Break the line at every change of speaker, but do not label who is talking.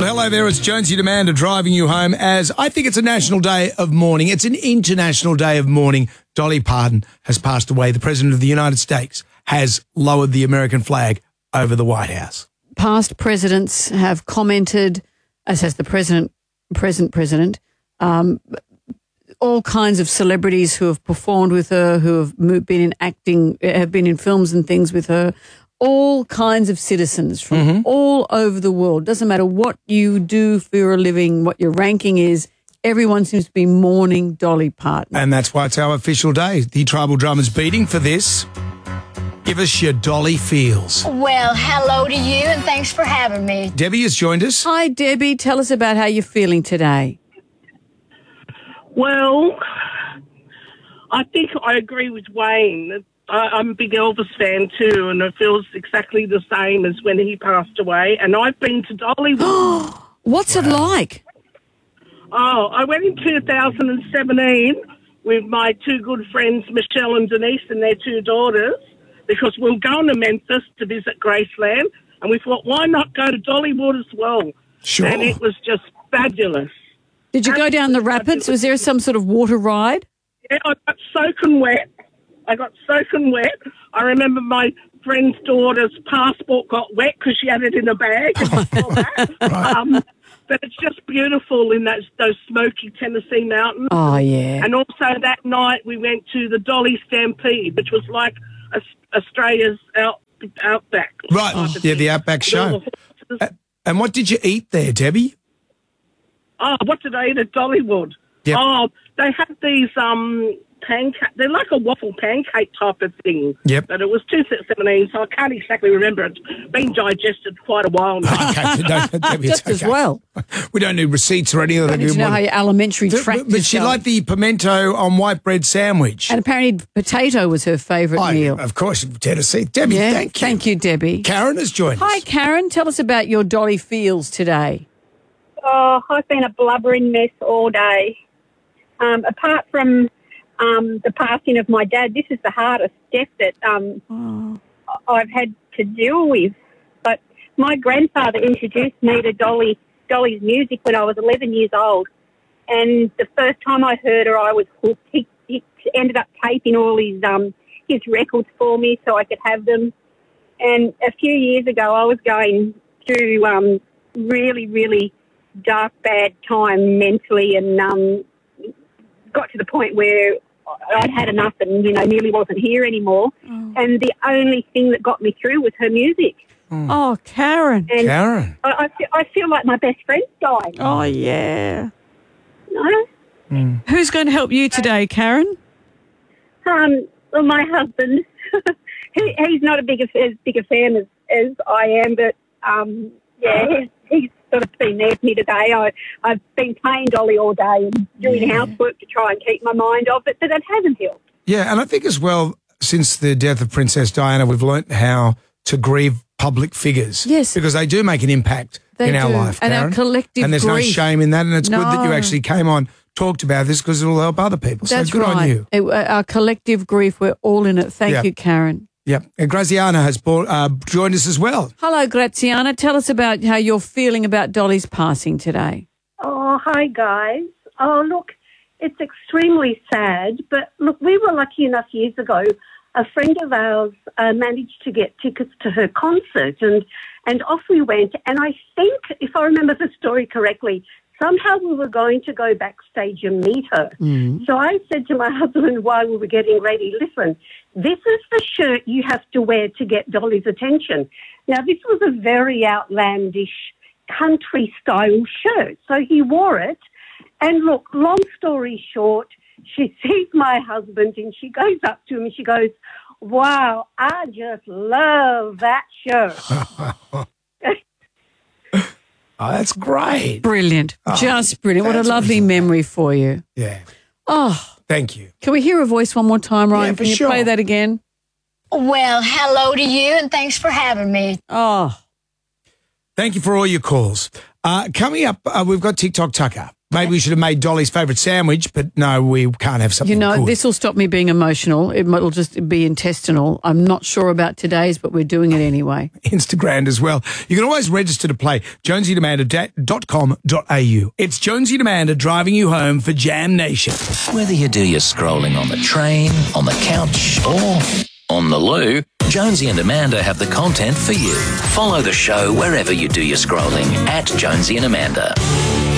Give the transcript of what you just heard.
hello there. It's Jonesy Demander driving you home as I think it's a national day of mourning. It's an international day of mourning. Dolly Parton has passed away. The President of the United States has lowered the American flag over the White House.
Past presidents have commented, as has the present president, all kinds of celebrities who have performed with her, who have been in acting, have been in films and things with her, all kinds of citizens from all over the world. Doesn't matter what you do for a living, what your ranking is, everyone seems to be mourning Dolly Parton.
And that's why it's our official day. The Tribal Drum is beating for this. Give us your Dolly feels.
Well, hello to you and thanks for having me.
Debbie has joined us.
Hi, Debbie. Tell us about how you're feeling today.
Well, I think I agree with Wayne. I'm a big Elvis fan too, and it feels exactly the same as when he passed away. And I've been to Dollywood.
What's it like?
Oh, I went in 2017 with my two good friends, Michelle and Denise, and their two daughters, because we were going to Memphis to visit Graceland, and we thought, why not go to Dollywood as well?
Sure.
And it was just fabulous.
Did you go down the rapids? Was there some sort of water ride?
Yeah, I got soaking wet. I remember my friend's daughter's passport got wet because she had it in a bag. But it's just beautiful in those smoky Tennessee mountains.
Oh, yeah.
And also that night we went to the Dolly Stampede, which was like Australia's Outback.
Right, yeah, the Outback show. And what did you eat there, Debbie?
Oh, what did I eat at Dollywood?
Yep.
Oh, they had these pancake. They're like a waffle pancake type of thing.
Yep.
But it was 2017, so I can't exactly remember. It's been digested quite a while now.
Okay, Debbie,
Just as well.
We don't need receipts or anything.
I need to know how your alimentary tract
But
is
she
going.
liked the pimento on white bread sandwich.
And apparently potato was her favourite meal.
Of course, Tennessee. Debbie,
Yeah,
thank you.
Thank you, Debbie.
Karen has joined us.
Hi, Karen. Tell us about your Dolly feels today.
Oh, I've been a blubbering mess all day. Apart from the passing of my dad, this is the hardest death that I've had to deal with. But my grandfather introduced me to Dolly's music when I was 11 years old. And the first time I heard her, I was hooked. He ended up taping all his records for me so I could have them. And a few years ago, I was going through really, really dark, bad time mentally, and got to the point where I'd had enough and, nearly wasn't here anymore. And the only thing that got me through was her music.
Oh, Karen.
And
Karen.
I feel like my best friend's died.
Oh, yeah.
No?
Who's going to help you today, Karen?
Well, my husband. He's not as big a fan as I am, but he's sort of been there for me today. I've been playing Dolly all day and doing housework to try and keep my mind off it, but that hasn't helped.
Yeah, and I think as well, since the death of Princess Diana, we've learnt how to grieve public figures.
Yes.
Because they do make an impact in our life,
and
Karen.
our collective
And there's no
grief.
shame in that, and it's good that you
No.
actually came on, talked about this, because it will help other people.
That's
so good
right.
on you.
Our collective grief, we're all in it. Thank you, Karen.
Yeah. And Graziana has joined us as well.
Hello, Graziana. Tell us about how you're feeling about Dolly's passing today.
Oh, hi, guys. Oh, look, it's extremely sad, but look, we were lucky enough years ago. A friend of ours managed to get tickets to her concert, and off we went. And I think, if I remember the story correctly, somehow we were going to go backstage and meet her. So I said to my husband while we were getting ready, listen, this is the shirt you have to wear to get Dolly's attention. Now, this was a very outlandish country-style shirt. So he wore it. And look, long story short, she sees my husband and she goes up to him and she goes, wow, I just love that shirt.
Oh, that's great.
Brilliant. Just brilliant. What a lovely memory for you.
Yeah.
Oh,
Thank you.
can we hear a voice one more time, Ryan?
Yeah, for
Can you
sure.
play that again?
Well, hello to you and thanks for having me.
Oh,
Thank you for all your calls. Coming up, we've got TikTok Tucker. Maybe we should have made Dolly's favourite sandwich, but no, we can't have something good.
This will stop me being emotional. It'll just be intestinal. I'm not sure about today's, but we're doing it anyway.
Instagram as well. You can always register to play, jonesy&amanda.com.au. It's Jonesy and Amanda driving you home for Jam Nation.
Whether you do your scrolling on the train, on the couch, or on the loo, Jonesy and Amanda have the content for you. Follow the show wherever you do your scrolling at Jonesy and Amanda.